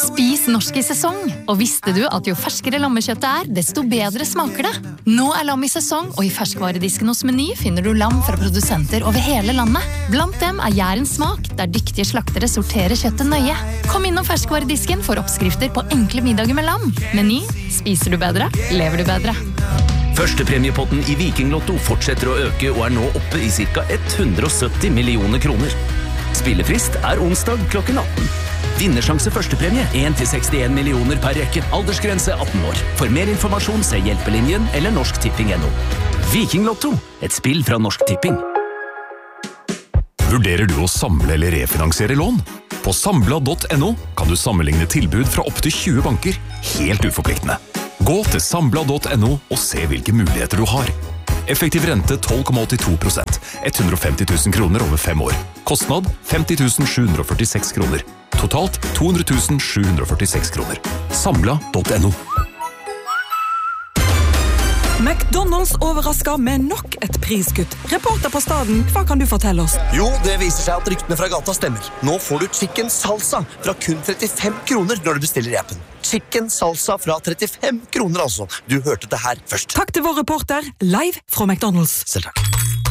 Spis norsk i sesong. Og visste du at jo ferskere lammekjøttet desto bedre smaker det? Nå lam i sesong, og i ferskvaredisken hos Meny finner du lam fra produsenter over hele landet. Blant dem Jærens smak, der dyktige slaktere sorterer kjøttet nøye. Kom innom ferskvaredisken for oppskrifter på enkle middager med lam. Meny, spiser du bedre, lever du bedre. Førstepremiepotten i Vikinglotto fortsetter å øke og nå oppe i ca. 170 millioner kroner. Spillefrist onsdag klokken 18. Vinnersjanse førstepremie 1-61 millioner per rekke. Aldersgrense 18 år. For mer informasjon se Hjelpelinjen eller norsktipping.no. Vikinglotto, et spill fra Norsk Tipping. Vurderer du å samle eller refinansiere lån? På Sambla.no kan du sammenligne tilbud fra opp til 20 banker, helt uforpliktende. Gå til Sambla.no og se hvilke muligheter du har. Effektiv rente 12,82%, 150 000 kroner over 5 år. Kostnad 50 746 kroner. Totalt 200 746 kroner. Sambla.no. McDonald's overrasker med nok et priskutt. Reporter på staden, hva kan du fortelle oss? Jo, det viser seg at ryktene fra gata stemmer. Nå får du chicken salsa fra kun 35 kroner når du bestiller i appen. Chicken salsa fra 35 kroner altså. Du hørte det her først. Takk til vår reporter, live fra McDonald's. Selv takk.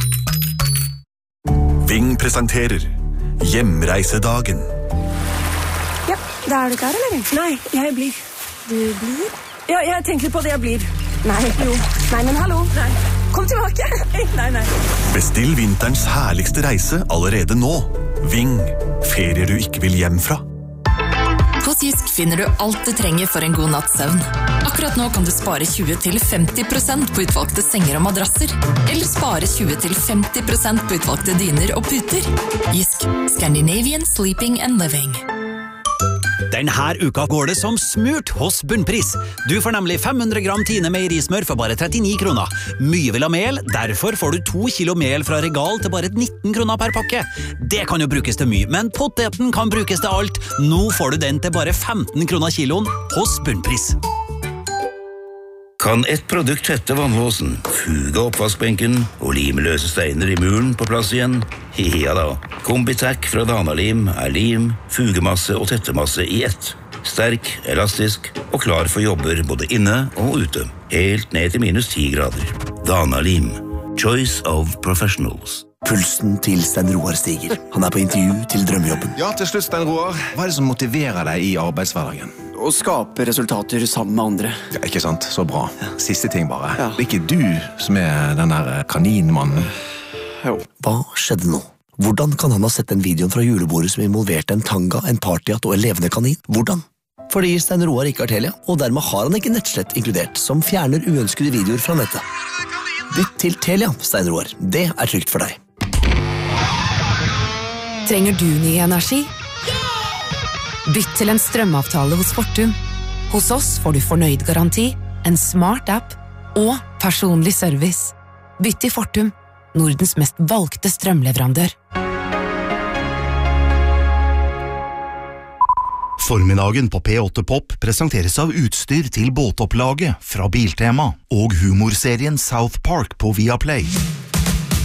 Ving presenterer Hjemreisedagen. Ja, da er du klar, eller? Nei, jeg blir. Du blir? Ja, jeg tenker på det jeg blir. Nei, jo. Nei, men hallo. Nei. Kom tilbake. Nei. Bestill vinterens herligste reise allerede nå. Ving, ferier du ikke vil hjem fra. Hos Jysk finner du alt du trenger for en god natts søvn. Akkurat nå kan du spare 20-50% på utvalgte senger og madrasser. Eller spare 20-50% på utvalgte dyner og puter. Jysk, Scandinavian Sleeping and Living. Denne uka går det som smurt hos Bunnpris. Du får nemlig 500 gram Tine meierismør for bare 39 kroner. Mye vil ha mel, derfor får du 2 kilo mel fra Regal til bare 19 kroner per pakke. Det kan jo brukes til mye, men poteten kan brukes til alt. Nå får du den til bare 15 kroner kiloen hos Bunnpris. Kan ett produkt tette vannlåsen, fuge oppvaskbenken og lime løse steiner i muren på plass igjen? Ja da, Combitac fra Dana-lim lim, fugemasse og tettemasse i ett. Sterk, elastisk og klar for jobber både inne og ute. Helt ned til -10 grader. Dana-lim, choice of professionals. Pulsen til Stein Roar stiger. Han på intervju til drømmejobben. Ja, til slutt, Stein Roar. Hva det som motiverer deg i arbeidshverdagen? Å skape resultater sammen med andre. Ja, ikke sant? Så bra. Siste ting bare. Ja. Det er ikke du som den der kaninmannen. Jo. Hva skjedde nå? Hvordan kan han ha sett den videoen fra julebordet som involverte en tanga, en partyhatt og en levende kanin? Hvordan? Fordi Stein Roar ikke har Telia, og dermed har han ikke nettslett inkludert, som fjerner uønskede videoer fra nettet. Bytt til Telia, Stein Roar. Det trygt for deg. Trenger du ny energi? Bytt til en strømavtale hos Fortum. Hos oss får du fornøyd garanti, en smart app og personlig service. Bytt til Fortum, Nordens mest valgte strømleverandør. Formiddagen på P8 Pop presenteres av utstyr til båtopplaget fra Biltema og humorserien South Park på Viaplay.